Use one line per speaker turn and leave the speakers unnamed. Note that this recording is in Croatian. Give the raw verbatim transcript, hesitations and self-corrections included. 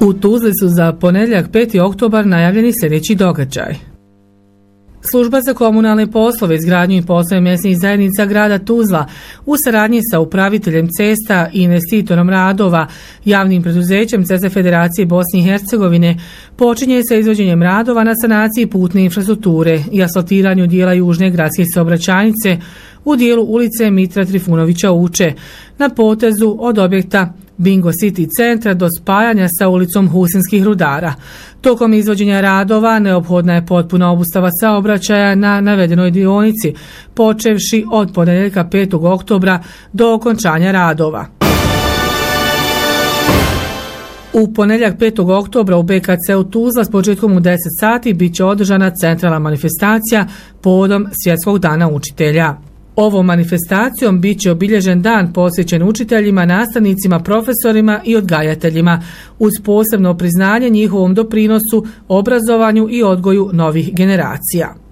U Tuzli su za ponedjeljak peti oktobar najavljeni sljedeći događaj. Služba za komunalne poslove, izgradnju i poslove mjesnih zajednica grada Tuzla u saradnji sa upraviteljem cesta i investitorom radova, javnim preduzećem Ceste Federacije Bosne i Hercegovine, počinje sa izvođenjem radova na sanaciji putne infrastrukture i asfaltiranju dijela južne gradske saobraćajnice u dijelu ulice Mitra Trifunovića Uče, na potezu od objekta Bingo City centra do spajanja sa ulicom Husinskih rudara. Tokom izvođenja radova neophodna je potpuna obustava saobraćaja na navedenoj dionici, počevši od ponedjeljka petog oktobra do okončanja radova. U ponedjeljak petog oktobra u B K C-u Tuzla s početkom u deset sati bit će održana centralna manifestacija povodom Svjetskog dana učitelja. Ovom manifestacijom bit će obilježen dan posvećen učiteljima, nastavnicima, profesorima i odgajateljima, uz posebno priznanje njihovom doprinosu, obrazovanju i odgoju novih generacija.